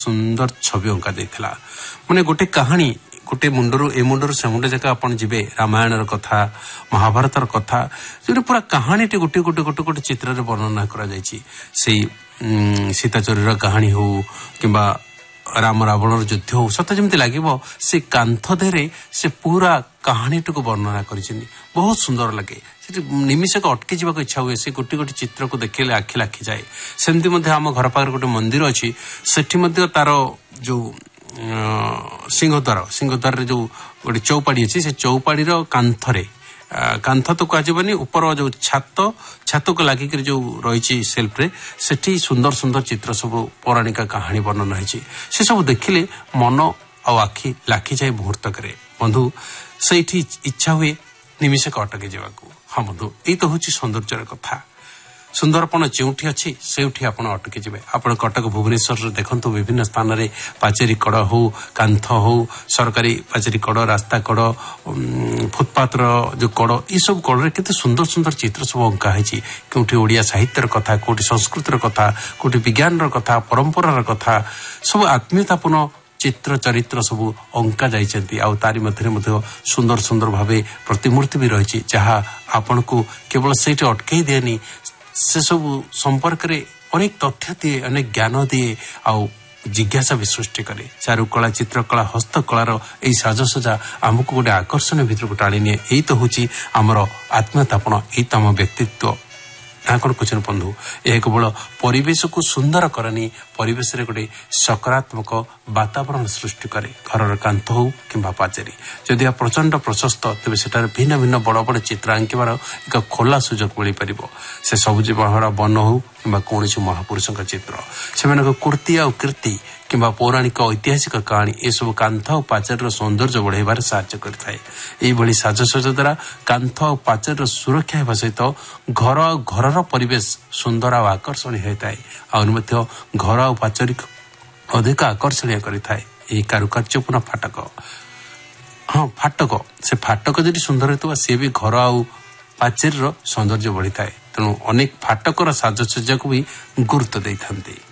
सुंदर छवि अंका देथिला माने गोटे कहानी गोटे मुंडरू ए मुंडरू से मुंडे जगह आपण जिबे रामायण कथा महाभारत कथा जो पूरा कहानी टे गोटे गोटे गोटे गोटे चित्र रे वर्णना करा जायछि से सीताचोरी कहानी हो किंबा राम रावण युद्ध हो सत जमती लगे से कांथ देरे से पूरा कहानी को वर्णना करिसेनी बहुत सुंदर लगे निमिषक अटकी जावाक इच्छा हुए से गोटे गोटे चित्र को देखले आखि लाखि जाए सेमती आम घर पाखे गोटे मंदिर अच्छी सेठी तार जो सिंहद्वार रे जो गोटे चौपाड़ी अच्छी से चौपाड़ी कांथरे कांथ तो कहबनी ऊपर जो छात को लागिक जो रही सेल्फ रे सेठी सुंदर सुंदर चित्र सब पौराणिक कहानी वर्णन है से सब देखिले मन आ आखि लाखि जाए मुहूर्तक बंधु से इच्छा हुए निमिषक अटके जावाक हाँ बंधु यही तो हूँ सौंदर्य कथा सुंदरपन जोठी अच्छी से आप अटकी जाए आप कटक भुवनेश्वर देखते विभिन्न स्थान में पाचेरी कड़ हो कांथ हो सरकारी पाचेरी कड़ रास्ता कड़ फुटपाथ जो कड़ ये सब कड़े केते सुंदर सुंदर चित्र सब अंका है कौटी ओडिया साहित्यर कथा कौटी संस्कृतिर कथा कौटी विज्ञान कथा परंपरार कथा सब आत्मीयतापूर्ण चित्र चरित्र सब अंका जाइछन्ती आ तारी मध्य सुंदर सुंदर भावे प्रतिमूर्ति भी रही जहाँ आपण को केवल सेठी अटकई दिएनी से सब संपर्क रे अनेक तथ्य दिए अनेक ज्ञान दिए आउ जिज्ञासा भी सृष्टि करे चारुकला चित्रकला हस्तकलार यही साजसजा आमको गोटे आकर्षण भीतर को टाणी निए यही तो हूँ आमर आत्मतापन यही तो आम व्यक्तित्व ना कौन क्वेश्चन बंधु यह केवल परिवेश को सुंदर करनी परिवेश रे गोटे सकारात्मक वातावरण सृष्टि करे घर कांथ हो कि पाचेरी जदि प्रचंड प्रशस्त तेज सेठार भिन्न भिन्न बड़ बड़ चित्र आंकिबार एक खोला सुजोग मिल पार से सबुज पहाड़ वन हो कि कौन महापुरुष चित्र से कीर्ति आ कीर्ति कि पौराणिक ऐतिहासिक कहानी ये सब कांथ और पाचेर सौंदर्य बढ़ाइबार साहाय्य करता है साजसज द्वारा कांथ और पाचेर सुरक्षा होगा सहित घर परिवेश सुंदर और आकर्षणीय होता है आहुरी घर और पाचेरी अधिक आकर्षणीय करता है यही कारुकार्यपूर्ण फाटक हाँ फाटक से फाटक जब सुंदर हो सी भी घर आ पाचेर सौंदर्य बढ़ी था तेणु अनेक फाटकर साजसज्जा को भी गुरुत्व देते।